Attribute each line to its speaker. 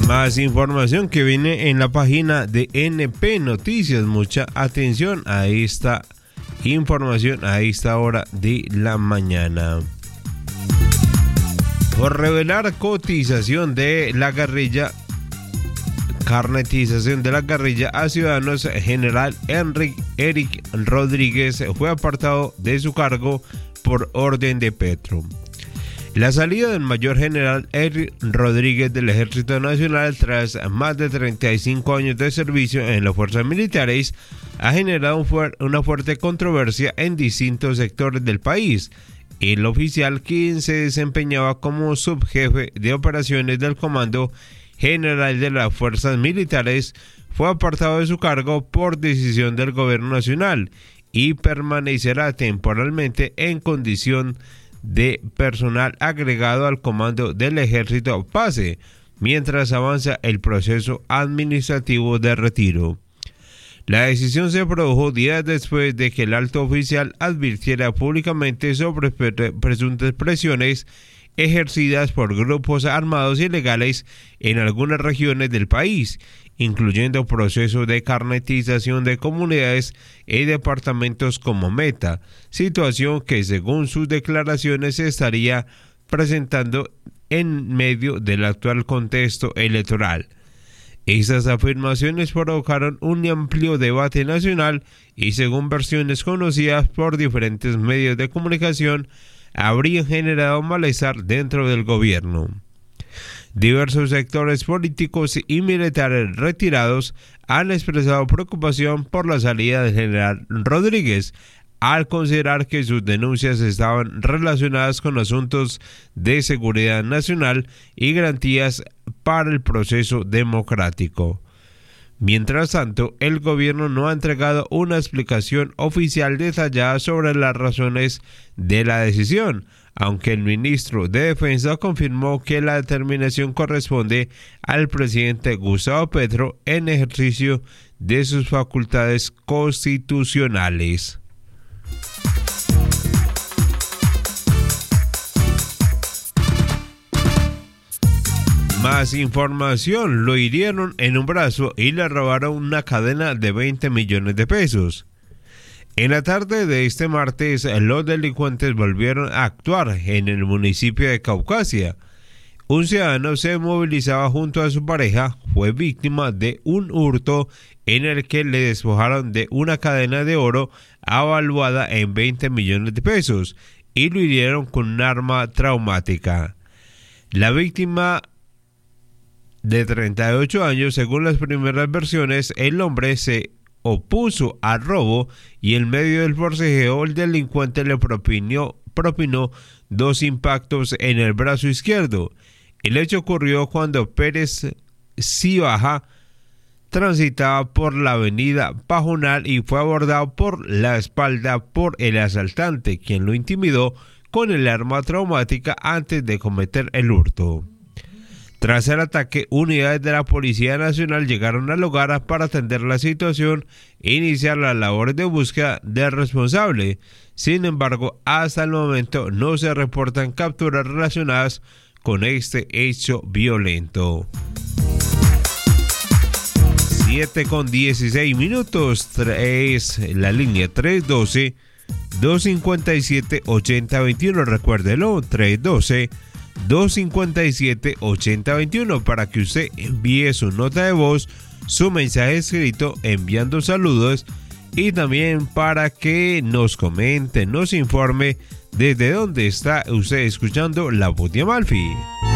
Speaker 1: Más información que viene en la página de NP Noticias. Mucha atención a esta información a esta hora de la mañana. Por revelar cotización de la guerrilla, carnetización de la guerrilla a ciudadanos, general Eric Rodríguez fue apartado de su cargo por orden de Petro. La salida del mayor general Eric Rodríguez del Ejército Nacional tras más de 35 años de servicio en las fuerzas militares ha generado una fuerte controversia en distintos sectores del país. El oficial, quien se desempeñaba como subjefe de operaciones del Comando General de las Fuerzas Militares, fue apartado de su cargo por decisión del Gobierno Nacional y permanecerá temporalmente en condición de personal agregado al comando del Ejército Pase, mientras avanza el proceso administrativo de retiro. La decisión se produjo días después de que el alto oficial advirtiera públicamente sobre presuntas presiones ejercidas por grupos armados ilegales en algunas regiones del país, incluyendo procesos de carnetización de comunidades y departamentos como Meta, situación que según sus declaraciones se estaría presentando en medio del actual contexto electoral. Estas afirmaciones provocaron un amplio debate nacional y, según versiones conocidas por diferentes medios de comunicación, habrían generado malestar dentro del gobierno. Diversos sectores políticos y militares retirados han expresado preocupación por la salida del general Rodríguez, al considerar que sus denuncias estaban relacionadas con asuntos de seguridad nacional y garantías para el proceso democrático. Mientras tanto, el gobierno no ha entregado una explicación oficial detallada sobre las razones de la decisión, aunque el ministro de Defensa confirmó que la determinación corresponde al presidente Gustavo Petro en ejercicio de sus facultades constitucionales. Más información: lo hirieron en un brazo y le robaron una cadena de 20 millones de pesos. En la tarde de este martes, los delincuentes volvieron a actuar en el municipio de Caucasia. Un ciudadano se movilizaba junto a su pareja, fue víctima de un hurto en el que le despojaron de una cadena de oro avaluada en 20 millones de pesos y lo hirieron con un arma traumática. La víctima, de 38 años, según las primeras versiones, el hombre se opuso al robo y en medio del forcejeo el delincuente le propinó 2 impactos en el brazo izquierdo. El hecho ocurrió cuando Pérez Cibaja transitaba por la avenida Pajonal y fue abordado por la espalda por el asaltante, quien lo intimidó con el arma traumática antes de cometer el hurto. Tras el ataque, unidades de la Policía Nacional llegaron al lugar para atender la situación e iniciar las labores de búsqueda del responsable. Sin embargo, hasta el momento no se reportan capturas relacionadas con este hecho violento. 7:16. Es la línea 312-257-8021. Recuérdelo, 312-257-8021 para que usted envíe su nota de voz, su mensaje escrito enviando saludos y también para que nos comente, nos informe desde dónde está usted escuchando La Voz de Amalfi.